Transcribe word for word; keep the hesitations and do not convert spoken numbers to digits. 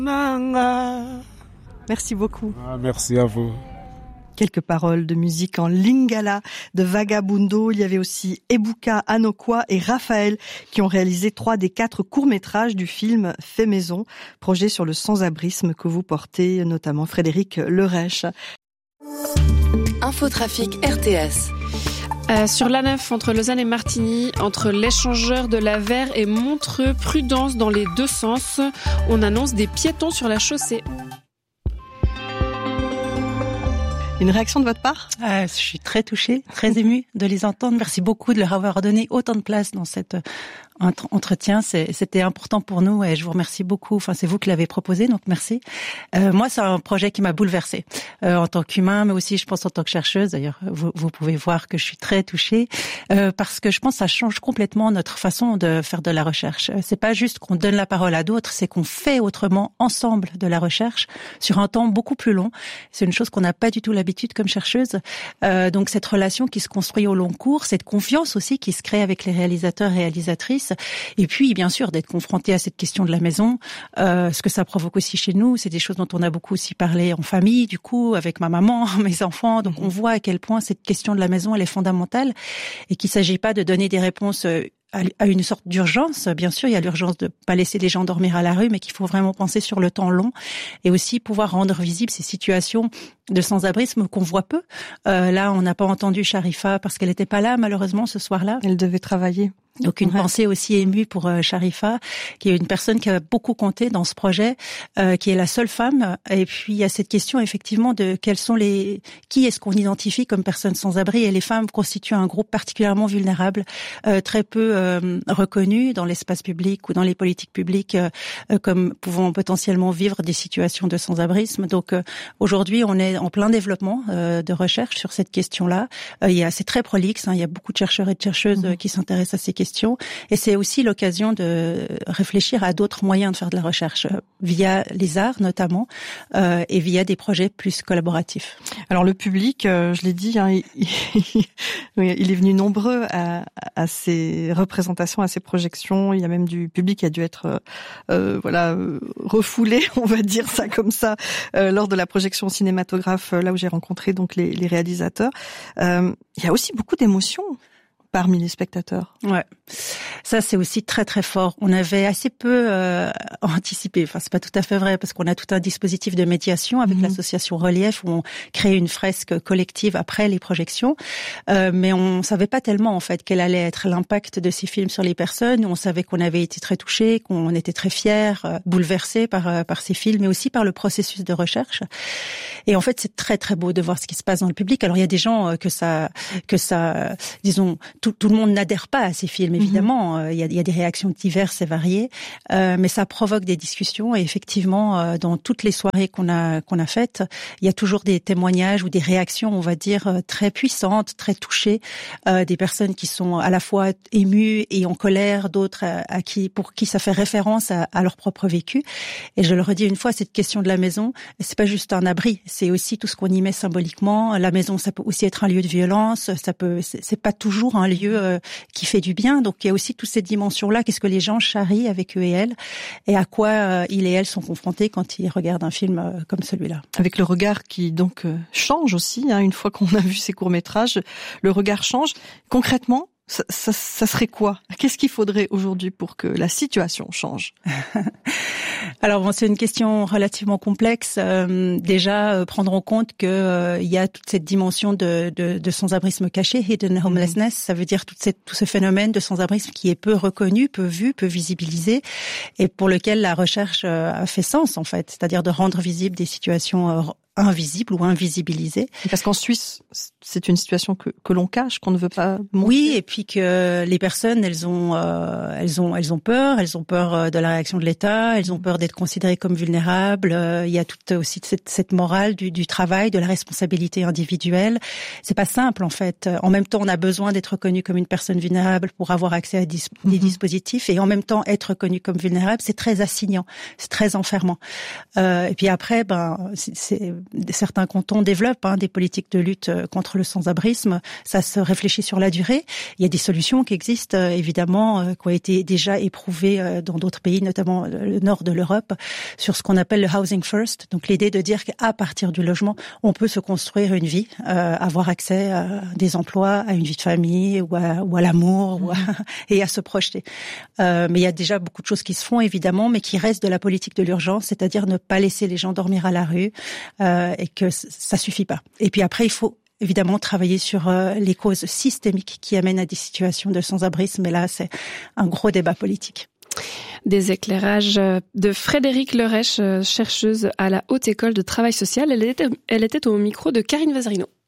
Merci beaucoup. Ah, merci à vous. Quelques paroles de musique en lingala de Vagabundo. Il y avait aussi Ebuka Anokwa et Raphaël qui ont réalisé trois des quatre courts-métrages du film Fait Maison, projet sur le sans-abrisme que vous portez, notamment Frédéric Lerèche. Infotrafic R T S. Euh, sur l'A neuf, entre Lausanne et Martigny, entre l'échangeur de la Verre et Montreux, prudence dans les deux sens. On annonce des piétons sur la chaussée. Une réaction de votre part ? euh, Je suis très touchée, très émue de les entendre. Merci beaucoup de leur avoir donné autant de place dans cet entretien. C'est, c'était important pour nous et je vous remercie beaucoup. Enfin, c'est vous qui l'avez proposé, donc merci. Euh, moi, c'est un projet qui m'a bouleversée euh, en tant qu'humain, mais aussi, je pense, en tant que chercheuse. D'ailleurs, vous, vous pouvez voir que je suis très touchée euh, parce que je pense que ça change complètement notre façon de faire de la recherche. C'est pas juste qu'on donne la parole à d'autres, c'est qu'on fait autrement ensemble de la recherche sur un temps beaucoup plus long. C'est une chose qu'on n'a pas du tout l'habitude comme chercheuse. Euh, donc, cette relation qui se construit au long cours, cette confiance aussi qui se crée avec les réalisateurs et réalisatrices. Et puis, bien sûr, d'être confronté à cette question de la maison, euh, ce que ça provoque aussi chez nous, c'est des choses dont on a beaucoup aussi parlé en famille, du coup, avec ma maman, mes enfants. Donc, on voit à quel point cette question de la maison, elle est fondamentale et qu'il ne s'agit pas de donner des réponses à une sorte d'urgence. Bien sûr, il y a l'urgence de pas laisser les gens dormir à la rue, mais qu'il faut vraiment penser sur le temps long et aussi pouvoir rendre visibles ces situations de sans-abrisme qu'on voit peu. Euh, là, on n'a pas entendu Sharifa parce qu'elle n'était pas là, malheureusement, ce soir-là. Elle devait travailler. Donc une ouais. pensée aussi émue pour euh, Sharifa, qui est une personne qui a beaucoup compté dans ce projet, euh, qui est la seule femme. Et puis il y a cette question effectivement de quels sont les, qui est-ce qu'on identifie comme personnes sans abri. Et les femmes constituent un groupe particulièrement vulnérable, euh, très peu euh, reconnu dans l'espace public ou dans les politiques publiques, euh, comme pouvant potentiellement vivre des situations de sans-abrisme. Donc euh, aujourd'hui, on est en plein développement euh, de recherche sur cette question-là. Euh, il y a, c'est très prolixe. Hein, il y a beaucoup de chercheurs et de chercheuses mmh. qui s'intéressent à ces questions. Et c'est aussi l'occasion de réfléchir à d'autres moyens de faire de la recherche, via les arts notamment, euh, et via des projets plus collaboratifs. Alors le public, euh, je l'ai dit, hein, il, il, il est venu nombreux à, à ces représentations, à ces projections. Il y a même du public qui a dû être euh, voilà refoulé, on va dire ça comme ça, euh, lors de la projection cinématographe, là où j'ai rencontré donc les, les réalisateurs. Euh, il y a aussi beaucoup d'émotions parmi les spectateurs. Ouais, ça c'est aussi très très fort. On avait assez peu euh, anticipé. Enfin, c'est pas tout à fait vrai parce qu'on a tout un dispositif de médiation avec mmh. l'association Relief où on crée une fresque collective après les projections. Euh, mais on savait pas tellement en fait quel allait être l'impact de ces films sur les personnes. On savait qu'on avait été très touchés, qu'on était très fiers, euh, bouleversés par euh, par ces films, mais aussi par le processus de recherche. Et en fait, c'est très très beau de voir ce qui se passe dans le public. Alors il y a des gens euh, que ça que ça, disons. Tout, tout le monde n'adhère pas à ces films, évidemment. Mm-hmm. Il y a, il y a des réactions diverses et variées, euh, mais ça provoque des discussions. Et effectivement, euh, dans toutes les soirées qu'on a qu'on a faites, il y a toujours des témoignages ou des réactions, on va dire, très puissantes, très touchées, euh, des personnes qui sont à la fois émues et en colère, d'autres à, à qui pour qui ça fait référence à, à leur propre vécu. Et je le redis une fois, cette question de la maison, c'est pas juste un abri, c'est aussi tout ce qu'on y met symboliquement. La maison, ça peut aussi être un lieu de violence, ça peut, c'est, c'est pas toujours un lieu euh, qui fait du bien. Donc il y a aussi toutes ces dimensions-là. Qu'est-ce que les gens charrient avec eux et elles, et à quoi euh, ils et elles sont confrontés quand ils regardent un film euh, comme celui-là. Avec le regard qui donc euh, change aussi. Hein, une fois qu'on a vu ces courts-métrages, le regard change. Concrètement, ça, ça, ça serait quoi ? Qu'est-ce qu'il faudrait aujourd'hui pour que la situation change ? Alors bon, c'est une question relativement complexe. Euh, déjà, euh, prendre en compte que euh, il y a toute cette dimension de, de, de sans-abrisme caché, hidden homelessness. Ça veut dire toute cette, tout ce phénomène de sans-abrisme qui est peu reconnu, peu vu, peu visibilisé, et pour lequel la recherche euh, a fait sens en fait. C'est-à-dire de rendre visibles des situations euh, invisibles ou invisibilisées. Parce qu'en Suisse, c'est une situation que, que l'on cache, qu'on ne veut pas montrer. Oui, et puis que les personnes, elles ont, euh, elles ont, elles ont peur. Elles ont peur de la réaction de l'État. Elles ont peur d'être considérées comme vulnérables. Euh, il y a toute aussi cette, cette morale du, du travail, de la responsabilité individuelle. C'est pas simple en fait. En même temps, on a besoin d'être reconnu comme une personne vulnérable pour avoir accès à dis- des mm-hmm. dispositifs, et en même temps être reconnu comme vulnérable, c'est très assignant, c'est très enfermant. Euh, et puis après, ben, c'est, c'est certains cantons développent hein, des politiques de lutte contre le sans-abrisme. Ça se réfléchit sur la durée. Il y a des solutions qui existent, euh, évidemment, euh, qui ont été déjà éprouvées euh, dans d'autres pays, notamment le nord de l'Europe, sur ce qu'on appelle le housing first. Donc l'idée de dire qu'à partir du logement, on peut se construire une vie, euh, avoir accès à des emplois, à une vie de famille ou à, ou à l'amour, mmh. ou à, et à se projeter. Euh, mais il y a déjà beaucoup de choses qui se font, évidemment, mais qui restent de la politique de l'urgence, c'est-à-dire ne pas laisser les gens dormir à la rue, euh, et que ça suffit pas. Et puis après, il faut évidemment travailler sur euh, les causes systémiques qui amènent à des situations de sans-abrisme, mais là, c'est un gros débat politique. Des éclairages de Frédérique Lerèche, chercheuse à la Haute École de Travail Social. Elle était, elle était au micro de Karine Vazarino.